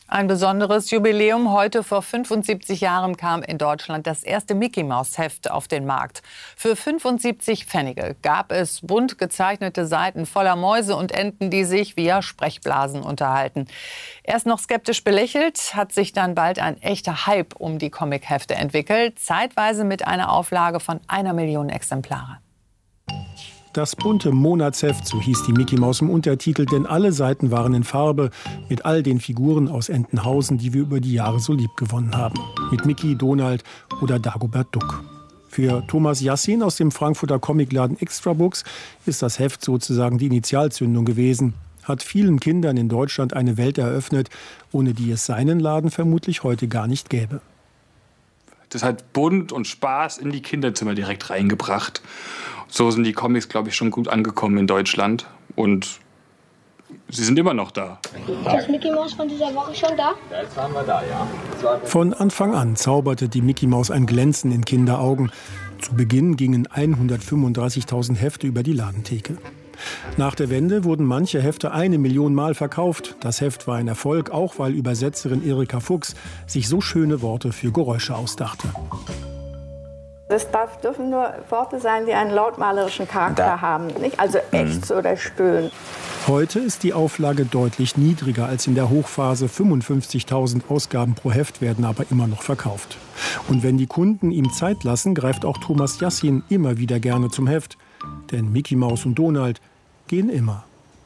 Ein besonderes Jubiläum. Heute vor 75 Jahren kam in Deutschland das erste Mickey-Maus-Heft auf den Markt. Für 75 Pfennige gab es bunt gezeichnete Seiten voller Mäuse und Enten, die sich via Sprechblasen unterhalten. Erst noch skeptisch belächelt, hat sich dann bald ein echter Hype um die Comichefte entwickelt. Zeitweise mit einer Auflage von 1 Million Exemplare. Das bunte Monatsheft, so hieß die Mickey Maus im Untertitel, denn alle Seiten waren in Farbe mit all den Figuren aus Entenhausen, die wir über die Jahre so lieb gewonnen haben. Mit Mickey, Donald oder Dagobert Duck. Für Thomas Yassin aus dem Frankfurter Comicladen Extra Books ist das Heft sozusagen die Initialzündung gewesen. Hat vielen Kindern in Deutschland eine Welt eröffnet, ohne die es seinen Laden vermutlich heute gar nicht gäbe. Das hat bunt und Spaß in die Kinderzimmer direkt reingebracht. So sind die Comics, glaube ich, schon gut angekommen in Deutschland. Und sie sind immer noch da. Ist das Mickey Maus von dieser Woche schon da? Ja, jetzt waren wir da, ja. Von Anfang an zauberte die Mickey Maus ein Glänzen in Kinderaugen. Zu Beginn gingen 135.000 Hefte über die Ladentheke. Nach der Wende wurden manche Hefte 1 Million Mal verkauft. Das Heft war ein Erfolg, auch weil Übersetzerin Erika Fuchs sich so schöne Worte für Geräusche ausdachte. Es dürfen nur Worte sein, die einen lautmalerischen Charakter haben, nicht? Also Ächz oder Stöhnen. Heute ist die Auflage deutlich niedriger als in der Hochphase. 55.000 Ausgaben pro Heft werden aber immer noch verkauft. Und wenn die Kunden ihm Zeit lassen, greift auch Thomas Yassin immer wieder gerne zum Heft. Denn Mickey Maus und Donald gehen immer.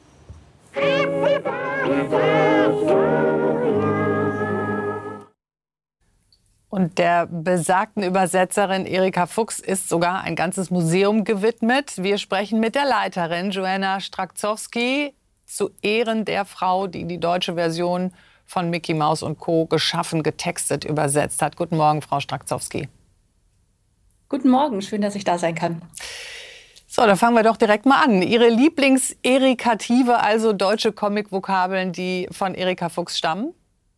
Und der besagten Übersetzerin Erika Fuchs ist sogar ein ganzes Museum gewidmet. Wir sprechen mit der Leiterin Joanna Strakzowski zu Ehren der Frau, die die deutsche Version von Mickey Maus und Co. geschaffen, getextet, übersetzt hat. Guten Morgen, Frau Strakzowski. Guten Morgen, schön, dass ich da sein kann. So, da fangen wir doch direkt mal an. Ihre Lieblings-Erikative, also deutsche Comic-Vokabeln, die von Erika Fuchs stammen?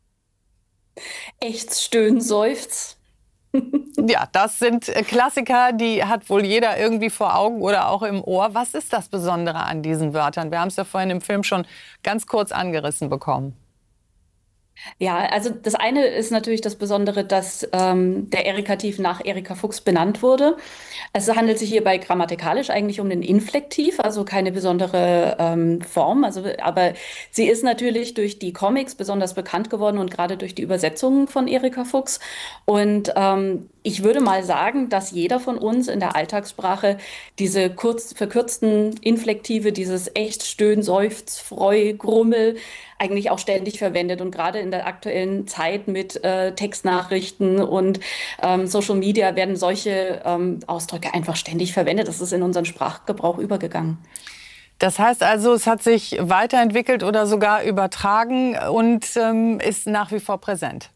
Ächz, Stöhn, Seufz. Ja, das sind Klassiker, die hat wohl jeder irgendwie vor Augen oder auch im Ohr. Was ist das Besondere an diesen Wörtern? Wir haben es ja vorhin im Film schon ganz kurz angerissen bekommen. Ja, also das eine ist natürlich das Besondere, dass der Erikativ nach Erika Fuchs benannt wurde. Es handelt sich hierbei grammatikalisch eigentlich um den Inflektiv, also keine besondere Form. Aber sie ist natürlich durch die Comics besonders bekannt geworden und gerade durch die Übersetzungen von Erika Fuchs. Und ich würde mal sagen, dass jeder von uns in der Alltagssprache diese verkürzten Inflektive, dieses Ächz, Stöhn, Seufz, Freu, Grummel, eigentlich auch ständig verwendet. Und gerade in der aktuellen Zeit mit Textnachrichten und Social Media werden solche Ausdrücke einfach ständig verwendet. Das ist in unseren Sprachgebrauch übergegangen. Das heißt also, es hat sich weiterentwickelt oder sogar übertragen und ist nach wie vor präsent.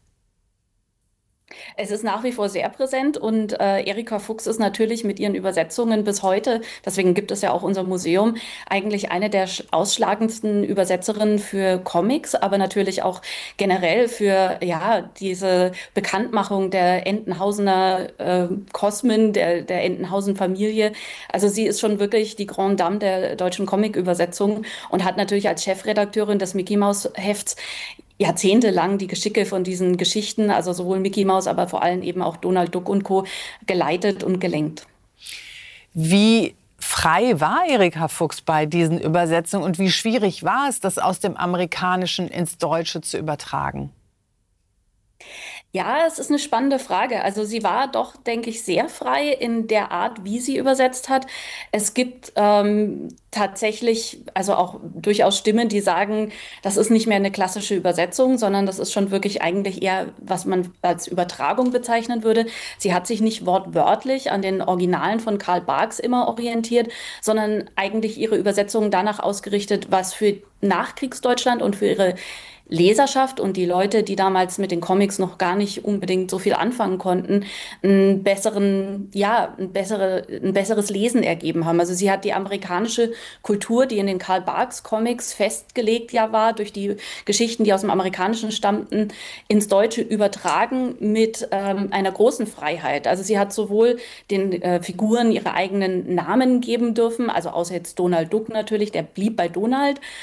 Es ist nach wie vor sehr präsent und Erika Fuchs ist natürlich mit ihren Übersetzungen bis heute, deswegen gibt es ja auch unser Museum, eigentlich eine der ausschlagendsten Übersetzerinnen für Comics, aber natürlich auch generell für diese Bekanntmachung der Entenhausener Kosmen, der Entenhausen-Familie. Also sie ist schon wirklich die Grande Dame der deutschen Comic-Übersetzung und hat natürlich als Chefredakteurin des Mickey Maus Hefts jahrzehntelang die Geschicke von diesen Geschichten, also sowohl Mickey Maus, aber vor allem eben auch Donald Duck und Co. geleitet und gelenkt. Wie frei war Erika Fuchs bei diesen Übersetzungen und wie schwierig war es, das aus dem Amerikanischen ins Deutsche zu übertragen? Ja, es ist eine spannende Frage. Also sie war doch, denke ich, sehr frei in der Art, wie sie übersetzt hat. Es gibt tatsächlich, also auch durchaus Stimmen, die sagen, das ist nicht mehr eine klassische Übersetzung, sondern das ist schon wirklich eigentlich eher, was man als Übertragung bezeichnen würde. Sie hat sich nicht wortwörtlich an den Originalen von Karl Barks immer orientiert, sondern eigentlich ihre Übersetzungen danach ausgerichtet, was für Nachkriegsdeutschland und für ihre Leserschaft und die Leute, die damals mit den Comics noch gar nicht unbedingt so viel anfangen konnten, ein besseres Lesen ergeben haben. Also sie hat die amerikanische Kultur, die in den Karl Barks Comics festgelegt war, durch die Geschichten, die aus dem Amerikanischen stammten, ins Deutsche übertragen mit einer großen Freiheit. Also sie hat sowohl den Figuren ihre eigenen Namen geben dürfen, also außer jetzt Donald Duck natürlich, der blieb bei Donald,